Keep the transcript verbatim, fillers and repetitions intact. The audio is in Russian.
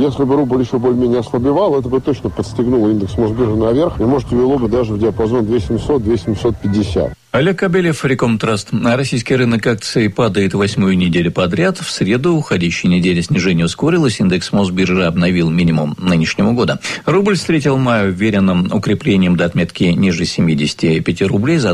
Если бы рубль еще более-менее ослабевал, это бы точно подстегнуло индекс Мосбиржи наверх, и, может, вело бы даже в диапазон две тысячи семьсот - две тысячи семьсот пятьдесят. Олег Кобелев, Рекомтраст. Российский рынок акций падает восьмую неделю подряд. В среду уходящей недели снижение ускорилось. Индекс Мосбиржи обновил минимум нынешнего года. Рубль встретил май уверенным укреплением до отметки ниже семидесяти пяти рублей за